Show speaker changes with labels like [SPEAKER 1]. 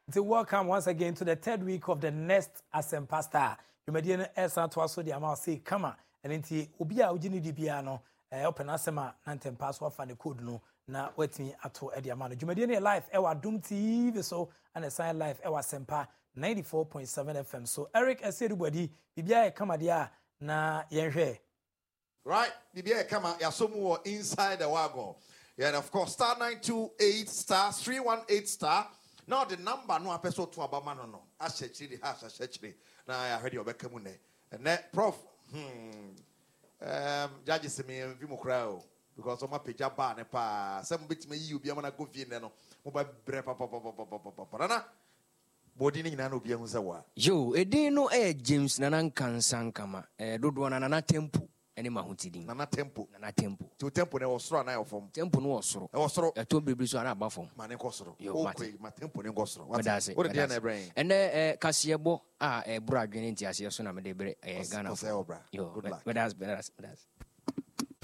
[SPEAKER 1] So welcome once again to the third week of the next Asempa Star. You may be esa to aso the amount say come and enti obi a ugini di bia no open asema nantem password for the code no na wetimi ato e the amount. You may be live e wa Dum TV so and a sign live e wa Asempa 94.7 FM. So Eric Eseribodi bibia e kama dia na yenhwe.
[SPEAKER 2] Right, bibia e kama yasomu inside the wagon. Yeah, and of course star 928 star 318 star. Now the number no apeso to abama no. Ashechiri ha ashechiri. Na I heard you obeka ne. And prof judge se me vi mo kra o because o ma peja ba ne pa. Sem bitime yi obi amana go vie ne no. Mo ba bre pa. Na body ni na no obi hu se wa.
[SPEAKER 3] Yo, edin no James Nanan Kansankama. Dodo na Nana Tempo. Any mahutidin.
[SPEAKER 2] Nana Tempo.
[SPEAKER 3] To
[SPEAKER 2] tempo ne was na from.
[SPEAKER 3] Tempo no wasro.
[SPEAKER 2] E wasro.
[SPEAKER 3] E to bebre so araba fom.
[SPEAKER 2] Mane kosro.
[SPEAKER 3] Okay,
[SPEAKER 2] ma tempo ne gosro.
[SPEAKER 3] What does it?
[SPEAKER 2] What dey na brain?
[SPEAKER 3] And kasiebo bra adwene nti ase so na me de bre Ghana.
[SPEAKER 2] Good luck.
[SPEAKER 3] But that's